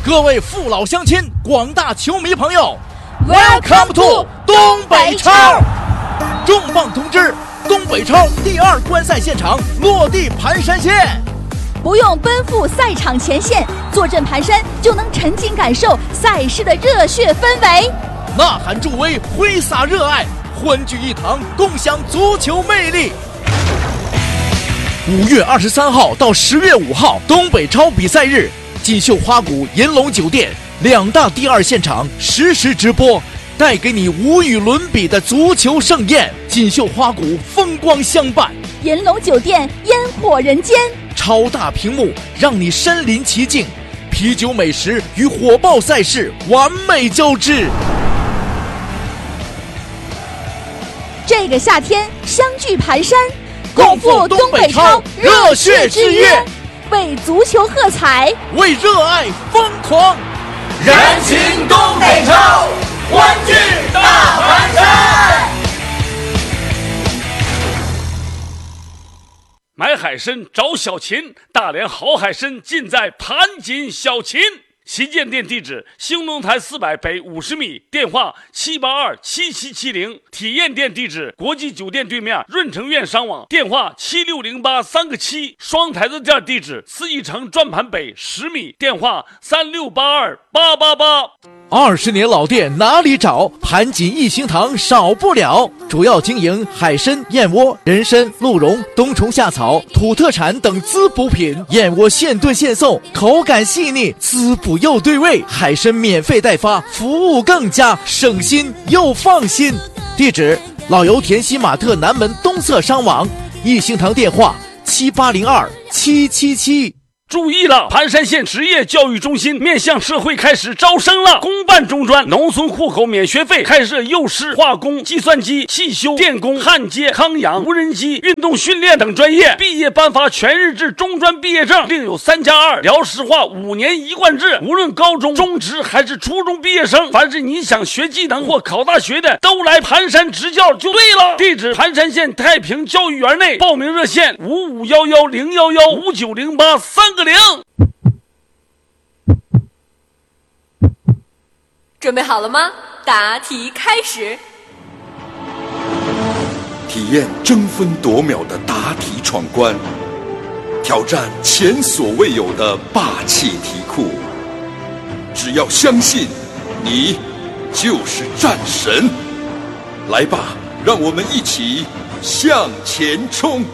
各位父老乡亲，广大球迷朋友 ，Welcome to 东北超。 重磅通知，东北超第2观赛现场落地盘山县。 不用奔赴赛场前线，坐镇盘山就能沉浸感受赛事的热血氛围。 呐喊助威，挥洒热爱，欢聚一堂，共享足球魅力。5月23号到10月5号，东北超比赛日，锦绣花谷、银龙酒店2大第2现场实时直播，带给你无与伦比的足球盛宴。锦绣花谷风光相伴， 银龙酒店烟火人间， 超大屏幕让你身临其境，啤酒美食与火爆赛事完美交织。 这个夏天相聚盘山，共赴东北超热血之约， 为足球喝彩， 为热爱疯狂， 燃情东北超，欢聚大盘山。 买海参找小秦，大连好海参尽在盘锦小秦。旗舰店地址：兴隆台400北50米，电话7827770。体验店地址：国际酒店对面润城苑商网，电话7608-3个7。双台子店地址：四义城转盘北10米，电话3682-888。 20年老店哪里找？盘锦一星堂少不了。主要经营海参、燕窝、人参、鹿茸、冬虫夏草、土特产等滋补品。燕窝现炖现送，口感细腻，滋补又对味。海参免费代发，服务更加省心又放心。地址：老油田西马特南门东侧商网。一星堂电话7802-777。 注意了，盘山县职业教育中心面向社会开始招生了，公办中专，农村户口免学费，开设幼师、化工、计算机、汽修、电工、焊接、康养、无人机、运动训练等专业，毕业颁发全日制中专毕业证，另有3+2辽石化5年一贯制。无论高中、中职还是初中毕业生，凡是你想学技能或考大学的，都来盘山执教就对了。地址：盘山县太平教育园内，报名热线5511-011-5908-3个0。 准备好了吗？答题开始。 体验争分夺秒的答题闯关，挑战前所未有的霸气题库。只要相信，你就是战神。来吧，让我们一起向前冲！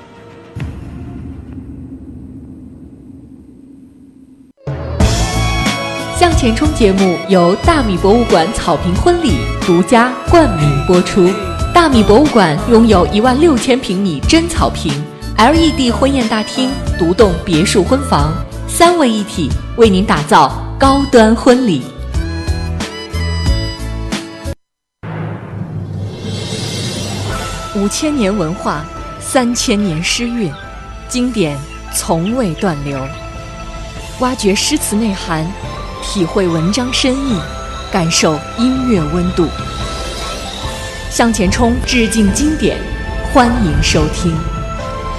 向前冲节目由大米博物馆草坪婚礼独家冠名播出。大米博物馆拥有16000平米真草坪 LED 婚宴大厅、独栋别墅婚房，3位一体，为您打造高端婚礼。5000年文化，3000年诗韵，经典从未断流。挖掘诗词内涵，体会文章深意，感受音乐温度。向前冲，致敬经典，欢迎收听。